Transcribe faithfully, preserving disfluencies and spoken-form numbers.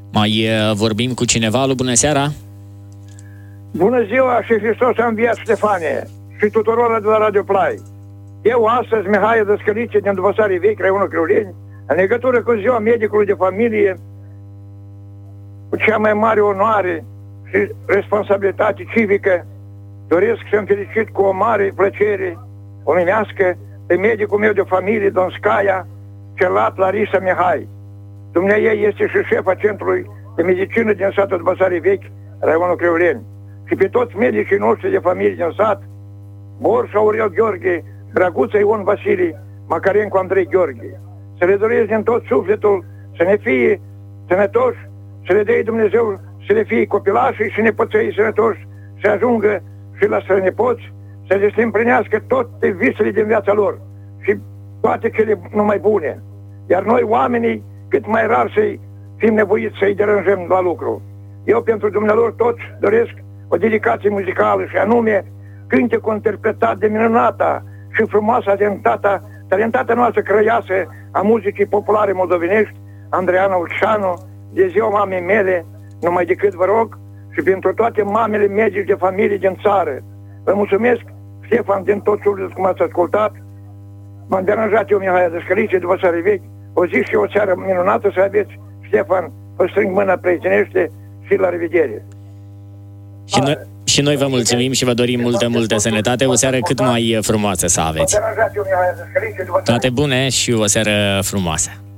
Mai vorbim cu cineva? Alo, bună seara! Bună ziua și Hristos a înviat, Ștefane, și tuturor de la Radio Play. Eu astăzi, Mihai Dăscălice, din Duvăsarii Vechi, Raionul Criuleni, în legătură cu ziua medicului de familie, cu cea mai mare onoare și responsabilitate civică, doresc să-mi felicit cu o mare plăcere omenească pe medicul meu de familie, domn Scaia, celat Larisa Mihai. Dumnezeu este și șefa Centrului de Medicină din satul Duvăsarii Vechi, Raionul Criuleni. Și pe toți medicii noștri de familie din sat, Borș Aurel Gheorghe, Draguța Ion Vasile, Macarencu Andrei Gheorghe. Să le doresc din tot sufletul să ne fie sănătoși, să le dea Dumnezeu să le fie copilașii și nepoței sănătoși, să ajungă și la strănepoți, să le se împlinească toate visele din viața lor și toate cele numai bune. Iar noi, oamenii, cât mai rar să fim nevoiți să-i deranjăm la lucru. Eu, pentru dumnealor toți, doresc o dedicație muzicală și anume cântecul interpretat de minunata și frumoasa talentata, talentata noastră crăiasă a muzicii populare moldovenești, Andreana Ulceanu, de ziua mamei mele, numai decât vă rog, și pentru toate mamele medici de familie din țară. Vă mulțumesc, Ștefan, din tot sufletul cum ați ascultat. M-am deranjat eu, Mihai Dăscălice, de Duvăsarii Vechi. O zi și o seară minunată să aveți, Ștefan, vă strâng mâna prietenește și la revedere. Și noi, și noi vă mulțumim și vă dorim multă, multă sănătate, o seară cât mai frumoasă să aveți. Toate bune și o seară frumoasă.